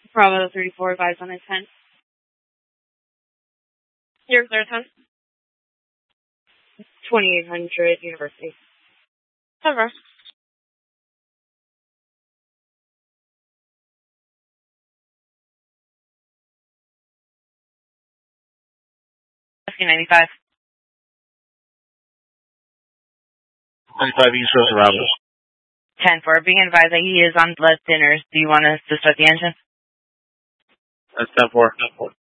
Bravo 34, advised on intent. You're clear, 10. 2800 University. Cover. SK95. 95 East Coast Bravo. 10-4, being advised that he is on blood thinners. Do you want us to start the engine? That's 10-4.